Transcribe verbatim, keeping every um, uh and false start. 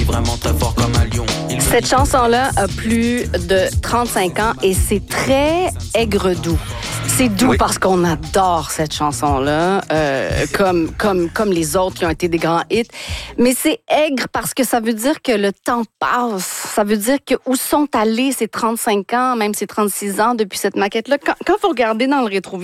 vraiment très fort comme un lion. Il Cette chanson-là a plus de trente-cinq ans et c'est très aigre-doux. C'est doux Oui. parce qu'on adore cette chanson-là, euh, comme, comme, comme les autres qui ont été des grands hits. Mais c'est aigre parce que ça veut dire que le temps passe. Ça veut dire que où sont allés ces trente-cinq ans, même ces trente-six ans depuis cette maquette-là. Quand, quand vous regardez dans le rétroviseur,